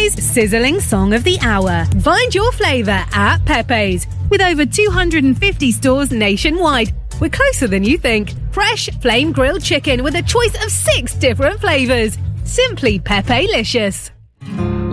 Pepe's Sizzling Song of the Hour. Find your flavour at Pepe's. With over 250 stores nationwide, we're closer than you think. Fresh flame grilled chicken with a choice of 6 different flavours. Simply Pepe-licious.